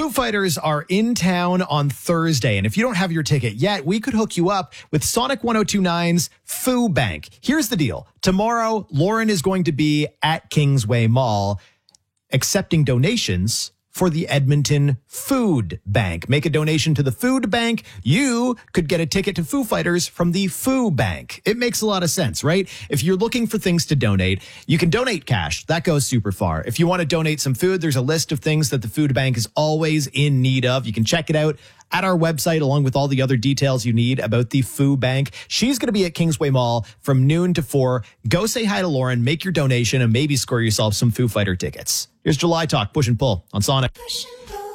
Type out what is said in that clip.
Foo Fighters are in town on Thursday, and if you don't have your ticket yet, we could hook you up with Sonic 1029's Foo Bank. Here's the deal. Tomorrow, Lauren is going to be at Kingsway Mall accepting donations for the Edmonton Food Bank. Make a donation to the Food Bank. You could get a ticket to Foo Fighters from the Foo Bank. It makes a lot of sense, right? If you're looking for things to donate, you can donate cash. That goes super far. If you want to donate some food, there's a list of things that the Food Bank is always in need of. You can check it out at our website, along with all the other details you need about the Foo Bank. She's going to be at Kingsway Mall from noon to 4. Go say hi to Lauren, make your donation, and maybe score yourself some Foo Fighter tickets. Here's July Talk, Push and Pull on Sonic.